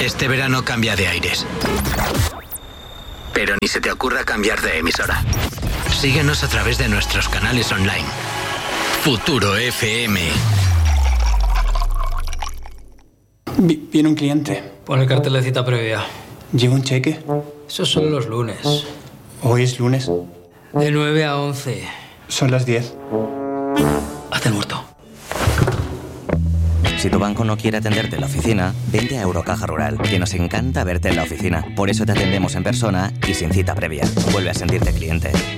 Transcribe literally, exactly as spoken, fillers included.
Este verano cambia de aires. Pero ni se te ocurra cambiar de emisora. Síguenos a través de nuestros canales online. Futuro F M. Viene un cliente. Pon el cartel de cita previa. ¿Lleva un cheque? Esos son los lunes. ¿Hoy es lunes? De nueve a once. Son las diez. Haz el muerto. Si tu banco no quiere atenderte en la oficina, vente a Eurocaja Rural, que nos encanta verte en la oficina. Por eso te atendemos en persona y sin cita previa. Vuelve a sentirte cliente.